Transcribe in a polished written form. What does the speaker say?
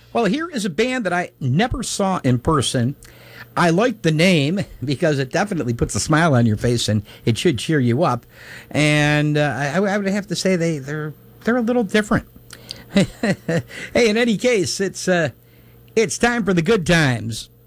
Well, here is a band that I never saw in person. I like the name because it definitely puts a smile on your face and it should cheer you up. And I would have to say they're a little different. Hey, in any case, it's time for the good times.